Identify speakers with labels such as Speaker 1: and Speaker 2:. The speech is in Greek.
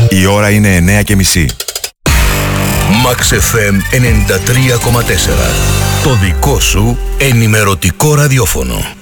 Speaker 1: Η ώρα είναι 9:30.
Speaker 2: Max FM 93,4. Το δικό σου ενημερωτικό ραδιόφωνο.